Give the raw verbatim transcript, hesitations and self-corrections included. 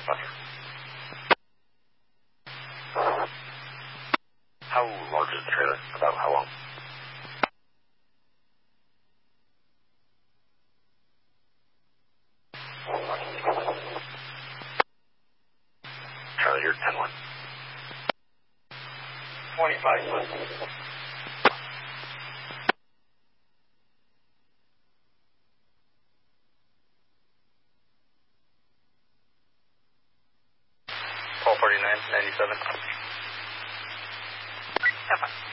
Buster. How large is the trailer? About how long? Charlie, you're ten one. twenty-five foot. twelve forty-nine, ninety-seven.